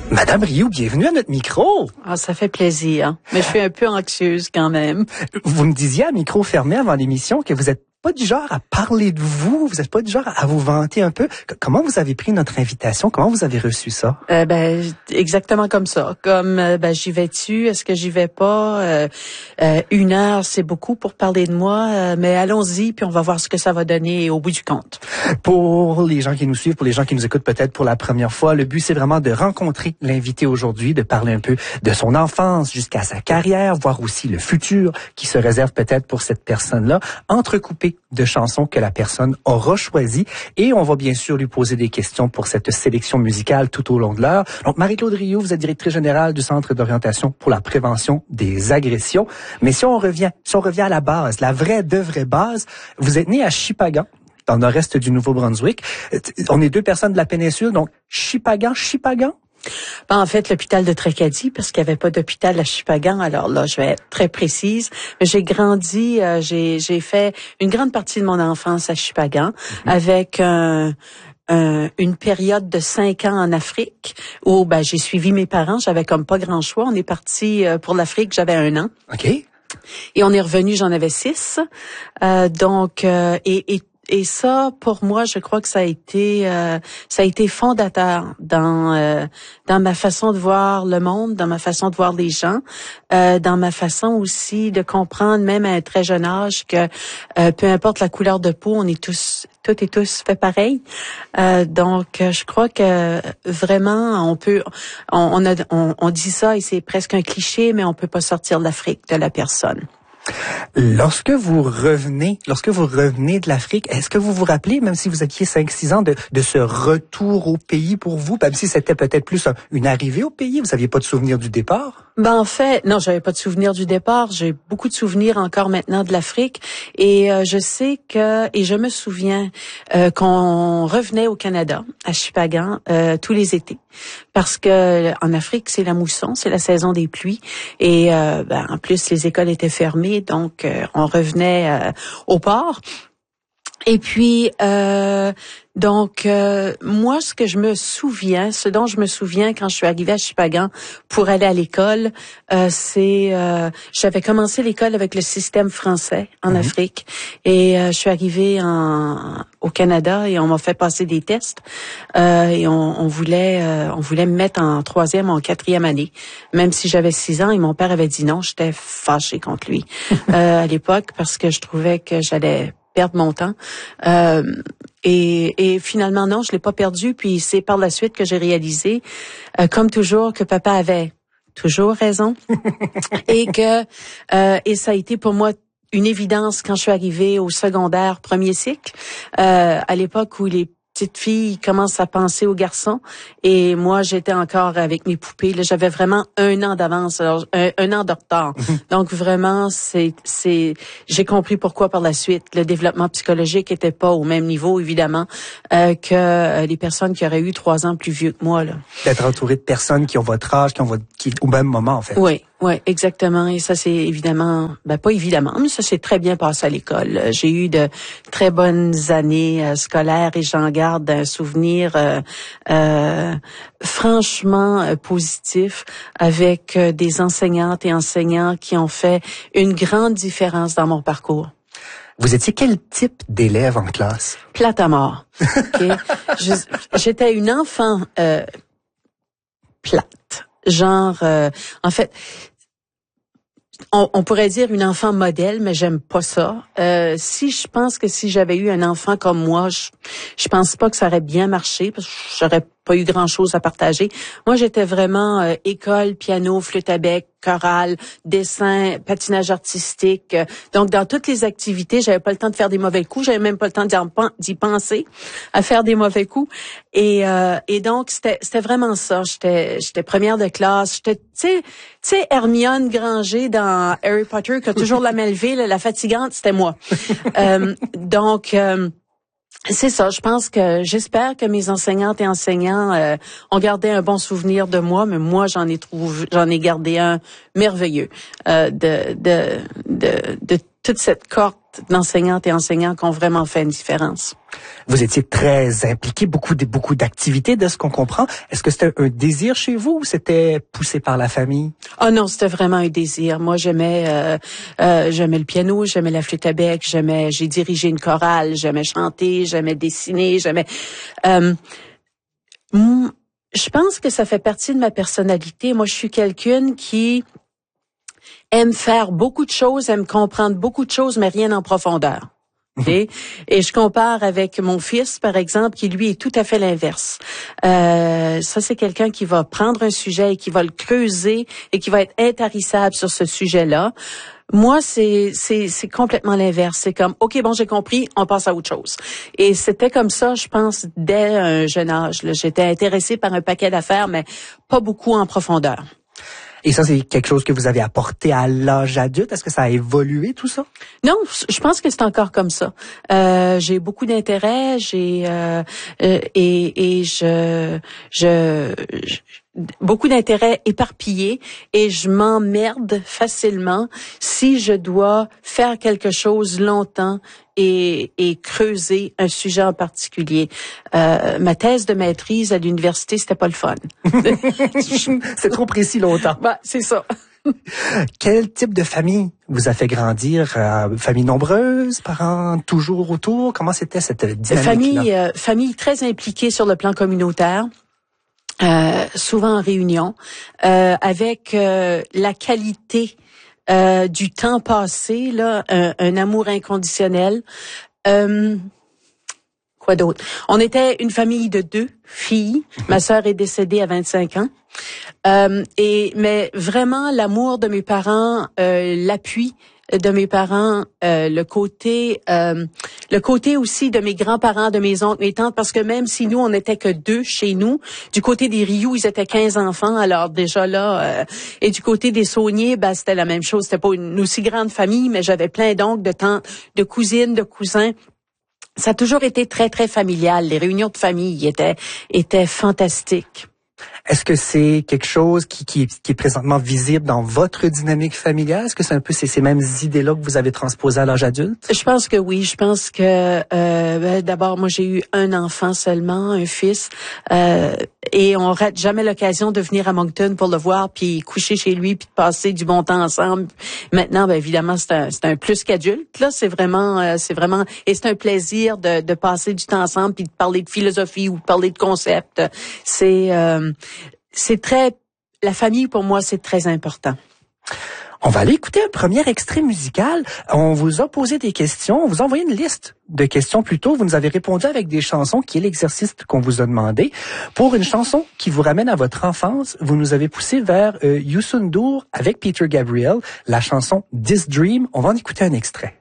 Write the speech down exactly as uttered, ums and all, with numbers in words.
Madame Rioux, bienvenue à notre micro. Ah, ça fait plaisir, mais je suis un peu anxieuse quand même. Vous me disiez à micro fermé avant l'émission que vous êtes pas du genre à parler de vous, vous êtes pas du genre à vous vanter un peu. Comment vous avez pris notre invitation? Comment vous avez reçu ça? Euh, ben exactement comme ça. Comme euh, ben j'y vais-tu? Est-ce que j'y vais pas? Euh, euh, une heure, c'est beaucoup pour parler de moi, euh, mais allons-y puis on va voir ce que ça va donner au bout du compte. Pour les gens qui nous suivent, pour les gens qui nous écoutent peut-être pour la première fois, le but c'est vraiment de rencontrer l'invité aujourd'hui, de parler un peu de son enfance jusqu'à sa carrière, voir aussi le futur qui se réserve peut-être pour cette personne-là, entrecoupé de chansons que la personne aura choisies. Et on va bien sûr lui poser des questions pour cette sélection musicale tout au long de l'heure. Donc, Marie-Claude Rioux, vous êtes directrice générale du Centre d'orientation pour la prévention des agressions. Mais si on revient, si on revient à la base, la vraie de vraie base, vous êtes né à Shippagan, dans le nord-est du Nouveau-Brunswick. On est deux personnes de la péninsule, donc Shippagan, Shippagan? Ben, en fait, l'hôpital de Tracadie, parce qu'il n'y avait pas d'hôpital à Shippagan. Alors là, je vais être très précise. J'ai grandi, euh, j'ai j'ai fait une grande partie de mon enfance à Shippagan, mm-hmm. avec un... Euh, une période de cinq ans en Afrique où ben j'ai suivi mes parents, j'avais comme pas grand choix. On est parti euh, pour l'Afrique, j'avais un an. OK. Et on est revenu, j'en avais six. Euh, donc euh, et, et Et ça, pour moi, je crois que ça a été, euh, ça a été fondateur dans euh, dans ma façon de voir le monde, dans ma façon de voir les gens, euh, dans ma façon aussi de comprendre, même à un très jeune âge, que euh, peu importe la couleur de peau, on est tous, toutes et tous fait pareil. Euh, donc, je crois que vraiment, on peut, on, on a, on, on dit ça et c'est presque un cliché, mais on peut pas sortir de l'Afrique de la personne. Lorsque vous revenez, lorsque vous revenez de l'Afrique, est-ce que vous vous rappelez, même si vous aviez cinq six ans, de, de ce retour au pays pour vous, même si c'était peut-être plus un, une arrivée au pays, vous n'aviez pas de souvenir du départ? Ben en fait, non, j'avais pas de souvenir du départ. J'ai beaucoup de souvenirs encore maintenant de l'Afrique, et euh, je sais que et je me souviens euh, qu'on revenait au Canada à Shippagan euh, tous les étés, parce que en Afrique c'est la mousson, c'est la saison des pluies, et euh, ben, en plus les écoles étaient fermées, donc euh, on revenait euh, au port. Et puis, euh, donc, euh, moi, ce que je me souviens, ce dont je me souviens quand je suis arrivée à Shippagan pour aller à l'école, euh, c'est, euh, j'avais commencé l'école avec le système français en mmh. Afrique, et euh, je suis arrivée en, au Canada et on m'a fait passer des tests, euh, et on, on voulait, euh, on voulait me mettre en troisième ou en quatrième année, même si j'avais six ans, et mon père avait dit non. J'étais fâchée contre lui euh, à l'époque parce que je trouvais que j'allais perdre mon temps. Euh, et, et finalement, non, je l'ai pas perdu. Puis c'est par la suite que j'ai réalisé, euh, comme toujours, que papa avait toujours raison. et que euh, et ça a été pour moi une évidence quand je suis arrivée au secondaire premier cycle, euh, à l'époque où les petites filles commencent à penser aux garçons, et moi j'étais encore avec mes poupées. Là, j'avais vraiment un an d'avance, alors un, un an de retard. Donc vraiment, c'est c'est j'ai compris pourquoi par la suite le développement psychologique était pas au même niveau évidemment euh, que euh, les personnes qui auraient eu trois ans plus vieux que moi là. D'être entouré de personnes qui ont votre âge, qui ont votre qui au même moment en fait. Oui. Oui, exactement. Et ça, c'est évidemment, ben pas évidemment, mais ça s'est très bien passé à l'école. J'ai eu de très bonnes années euh, scolaires et j'en garde un souvenir euh, euh, franchement euh, positif, avec euh, des enseignantes et enseignants qui ont fait une grande différence dans mon parcours. Vous étiez quel type d'élève en classe? Plate à mort. Okay? Je, j'étais une enfant euh, plate. Genre, euh, en fait, on, on pourrait dire une enfant modèle, mais j'aime pas ça. Euh, si je pense que si j'avais eu un enfant comme moi, je, je pense pas que ça aurait bien marché, parce que j'aurais pas eu grand-chose à partager. Moi, j'étais vraiment euh, école, piano, flûte à bec, chorale, dessin, patinage artistique. Donc, dans toutes les activités, j'avais pas le temps de faire des mauvais coups. J'avais même pas le temps d'y penser, à faire des mauvais coups. Et, euh, et donc, c'était, c'était vraiment ça. J'étais, j'étais première de classe. J'étais, tu sais, tu sais, Hermione Granger dans Harry Potter, qui a toujours la main levée, la fatigante, c'était moi. euh, donc, euh, c'est ça. Je pense que j'espère que mes enseignantes et enseignants euh, ont gardé un bon souvenir de moi, mais moi j'en ai trouvé, j'en ai gardé un merveilleux euh, de, de de de toute cette cohorte d'enseignantes et enseignants qui ont vraiment fait une différence. Vous étiez très impliqué, beaucoup de, beaucoup d'activités de ce qu'on comprend. Est-ce que c'était un désir chez vous ou c'était poussé par la famille? Oh non, c'était vraiment un désir. Moi, j'aimais euh, euh, j'aimais le piano, j'aimais la flûte à bec, j'aimais, j'ai dirigé une chorale, j'aimais chanter, j'aimais dessiner, j'aimais... Euh, je pense que ça fait partie de ma personnalité. Moi, je suis quelqu'un qui aime faire beaucoup de choses, aime comprendre beaucoup de choses, mais rien en profondeur. Okay? Et je compare avec mon fils, par exemple, qui lui est tout à fait l'inverse. Euh, ça, c'est quelqu'un qui va prendre un sujet et qui va le creuser et qui va être intarissable sur ce sujet-là. Moi, c'est c'est c'est complètement l'inverse. C'est comme, OK, bon, j'ai compris, on passe à autre chose. Et c'était comme ça, je pense, dès un jeune âge. Là. J'étais intéressée par un paquet d'affaires, mais pas beaucoup en profondeur. Et ça, c'est quelque chose que vous avez apporté à l'âge adulte. Est-ce que ça a évolué, tout ça? Non, je pense que c'est encore comme ça. Euh, j'ai beaucoup d'intérêt, j'ai euh, euh, et, et je, je, je beaucoup d'intérêt éparpillé et je m'emmerde facilement si je dois faire quelque chose longtemps et, et creuser un sujet en particulier. Euh, ma thèse de maîtrise à l'université, c'était pas le fun. C'est trop précis longtemps. Bah, c'est ça. Quel type de famille vous a fait grandir? Euh, famille nombreuse, parents toujours autour? Comment c'était cette dynamique-là? Famille, euh, famille très impliquée sur le plan communautaire. Euh, souvent en réunion, euh, avec euh, la qualité euh, du temps passé, là, un, un amour inconditionnel. Euh, quoi d'autre? On était une famille de deux filles. Ma sœur est décédée à vingt-cinq ans. Euh, et mais vraiment l'amour de mes parents, euh, l'appui de mes parents, euh, le côté euh, le côté aussi de mes grands-parents, de mes oncles, mes tantes, parce que même si nous, on n'était que deux chez nous, du côté des Rioux, ils étaient quinze enfants, alors déjà là, euh, et du côté des Sauniers, ben, c'était la même chose, c'était pas une aussi grande famille, mais j'avais plein d'oncles, de tantes, de cousines, de cousins. Ça a toujours été très, très familial. Les réunions de famille étaient, étaient fantastiques. Est-ce que c'est quelque chose qui, qui, qui est présentement visible dans votre dynamique familiale? Est-ce que c'est un peu ces, ces mêmes idées-là que vous avez transposées à l'âge adulte? Je pense que oui. Je pense que euh, ben, d'abord, moi, j'ai eu un enfant seulement, un fils, euh, et on rate jamais l'occasion de venir à Moncton pour le voir, puis coucher chez lui, puis de passer du bon temps ensemble. Maintenant, ben évidemment, c'est un, c'est un plus qu'adulte. Là, c'est vraiment, euh, c'est vraiment, et c'est un plaisir de, de passer du temps ensemble, puis de parler de philosophie ou de parler de concepts. C'est euh, C'est très... La famille, pour moi, c'est très important. On va aller écouter un premier extrait musical. On vous a posé des questions. On vous a envoyé une liste de questions plus tôt. Vous nous avez répondu avec des chansons, qui est l'exercice qu'on vous a demandé. Pour une chanson qui vous ramène à votre enfance, vous nous avez poussé vers euh, Youssou N'Dour avec Peter Gabriel, la chanson This Dream. On va en écouter un extrait.